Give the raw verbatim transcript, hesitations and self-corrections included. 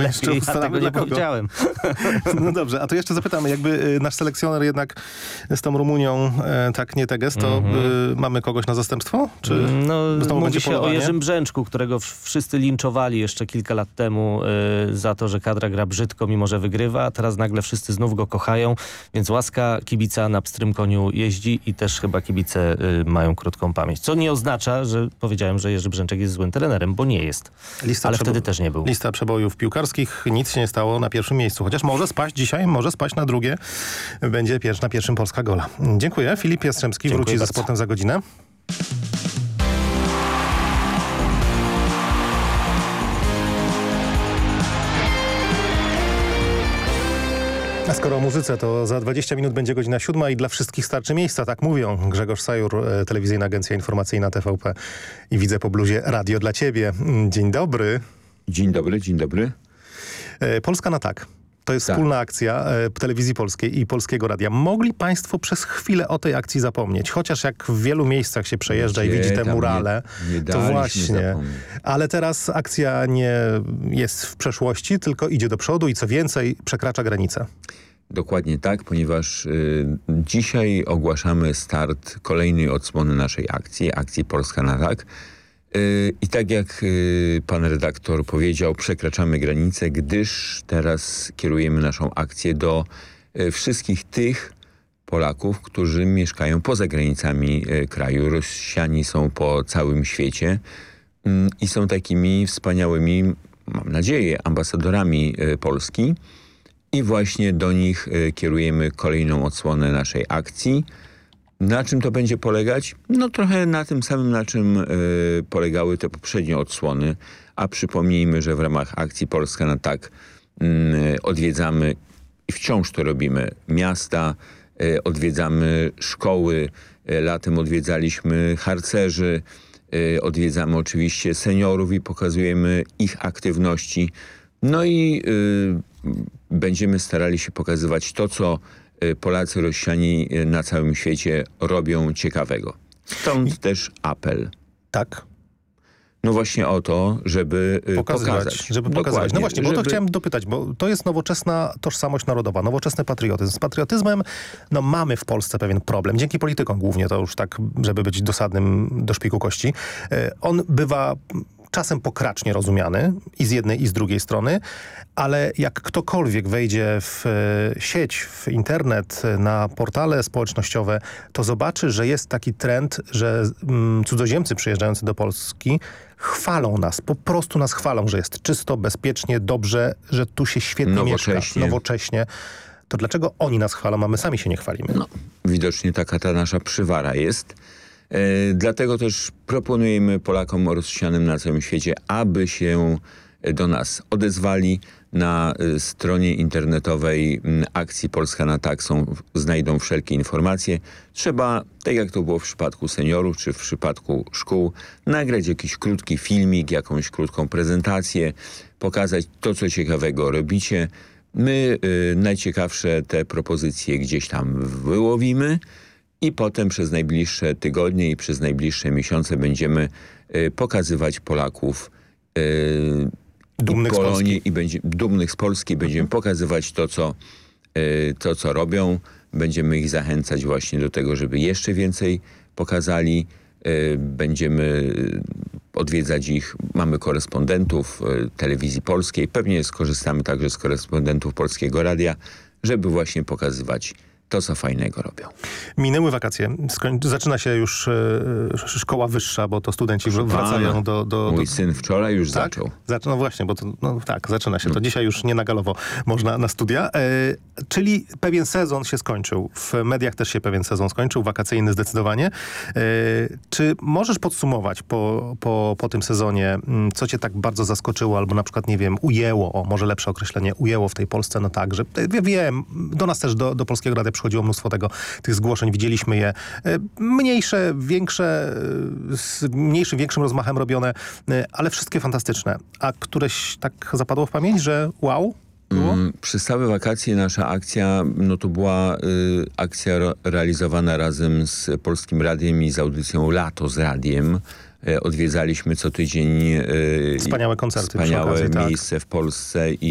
nie jeszcze lepiej, ustalamy ja tego dla nie kogo. powiedziałem. No dobrze, a to jeszcze zapytamy, jakby nasz selekcjoner jednak z tą Rumunią e, tak nie teges, to mm-hmm. y, mamy kogoś na zastępstwo? Czy no, znowu mówi będzie się polowanie? o Jerzym Brzęczku, którego wszyscy linczowali jeszcze kilka lat temu y, za to, że kadra gra brzydko, mimo że wygrywa, a teraz nagle wszyscy znów go kochają, więc łaska kibica na pstrym koniu jeździ i też chyba kibice y, mają krótką pamięć. Co nie oznacza, że powiedziałem, że Jerzy Brzęczek jest złym trenerem, bo nie jest. Lista ale przebo- wtedy też nie był. Lista przebojów piłkarskich, nic się nie stało na pierwszym miejscu. Chociaż może spaść dzisiaj, może spaść na drugie. Będzie pierwszy, na pierwszym Polska Gola. Dziękuję. Filip Jastrzębski Dziękuję wróci bardzo. ze sportem za godzinę. A skoro o muzyce, to za dwadzieścia minut będzie godzina siódma i dla wszystkich starczy miejsca, tak mówią. Grzegorz Sajur, Telewizyjna Agencja Informacyjna T V P i Widzę po bluzie Radio dla Ciebie. Dzień dobry. Dzień dobry, dzień dobry. Polska na tak. To jest tak. wspólna akcja e, Telewizji Polskiej i Polskiego Radia. Mogli Państwo przez chwilę o tej akcji zapomnieć, chociaż jak w wielu miejscach się przejeżdża Gdzie i widzi te tam murale, nie, nie to właśnie. zapomnieć. Ale teraz akcja nie jest w przeszłości, tylko idzie do przodu i co więcej przekracza granice. Dokładnie tak, ponieważ y, dzisiaj ogłaszamy start kolejnej odsłony naszej akcji, akcji Polska na tak. I tak jak pan redaktor powiedział, przekraczamy granicę, gdyż teraz kierujemy naszą akcję do wszystkich tych Polaków, którzy mieszkają poza granicami kraju. Rosjanie są po całym świecie i są takimi wspaniałymi, mam nadzieję, ambasadorami Polski. I właśnie do nich kierujemy kolejną odsłonę naszej akcji. Na czym to będzie polegać? No trochę na tym samym, na czym y, polegały te poprzednie odsłony. A przypomnijmy, że w ramach akcji Polska na tak y, odwiedzamy i wciąż to robimy miasta, y, odwiedzamy szkoły, y, latem odwiedzaliśmy harcerzy, y, odwiedzamy oczywiście seniorów i pokazujemy ich aktywności. No i y, będziemy starali się pokazywać to, co Polacy, Rosjanie na całym świecie robią ciekawego. Stąd też apel. Tak. No właśnie o to, żeby pokazywać. pokazać. Żeby pokazywać. Dokładnie, No właśnie, bo żeby... to chciałem dopytać, bo to jest nowoczesna tożsamość narodowa, nowoczesny patriotyzm. Z patriotyzmem no, mamy w Polsce pewien problem. Dzięki politykom głównie, to już tak, żeby być dosadnym do szpiku kości. On bywa czasem pokracznie rozumiany i z jednej i z drugiej strony, ale jak ktokolwiek wejdzie w sieć, w internet, na portale społecznościowe, to zobaczy, że jest taki trend, że mm, cudzoziemcy przyjeżdżający do Polski chwalą nas, po prostu nas chwalą, że jest czysto, bezpiecznie, dobrze, że tu się świetnie nowocześnie. mieszka, nowocześnie. To dlaczego oni nas chwalą, a my sami się nie chwalimy? No, widocznie taka ta nasza przywara jest. E, dlatego też proponujemy Polakom Rosjanom na całym świecie, aby się do nas odezwali. Na y, stronie internetowej y, akcji Polska na tak są, znajdą wszelkie informacje. Trzeba, tak jak to było w przypadku seniorów, czy w przypadku szkół, nagrać jakiś krótki filmik, jakąś krótką prezentację, pokazać to, co ciekawego robicie. My y, najciekawsze te propozycje gdzieś tam wyłowimy i potem przez najbliższe tygodnie i przez najbliższe miesiące będziemy y, pokazywać Polaków y, Dumnych i Polonii, z Polski. i będzie, dumnych z Polski. Będziemy pokazywać to co, y, to, co robią. Będziemy ich zachęcać właśnie do tego, żeby jeszcze więcej pokazali. Y, będziemy odwiedzać ich. Mamy korespondentów y, Telewizji Polskiej. Pewnie skorzystamy także z korespondentów Polskiego Radia, żeby właśnie pokazywać to, co fajnego robią. Minęły wakacje. Skoń... Zaczyna się już e, szkoła wyższa, bo to studenci Proszę wracają pana, do, do, do... Mój syn wczoraj już tak? zaczął. Zaczyna, no właśnie, bo to, no tak, zaczyna się. To dzisiaj już nie na galowo można na studia. E, czyli pewien sezon się skończył. W mediach też się pewien sezon skończył, wakacyjny zdecydowanie. E, czy możesz podsumować po, po, po tym sezonie, co cię tak bardzo zaskoczyło, albo na przykład, nie wiem, ujęło, o może lepsze określenie, ujęło w tej Polsce, no tak, że ja wiem, do nas też, do, do Polskiego Radia przychodziło mnóstwo tego, tych zgłoszeń, widzieliśmy je. Mniejsze, większe, z mniejszym, większym rozmachem robione, ale wszystkie fantastyczne. A któreś tak zapadło w pamięć, że wow? Było? Mm, przez całe wakacje nasza akcja, no to była y, akcja re realizowana razem z Polskim Radiem i z audycją Lato z Radiem. Y, odwiedzaliśmy co tydzień y, wspaniałe koncerty. Wspaniałe przy okazji, miejsce tak. w Polsce i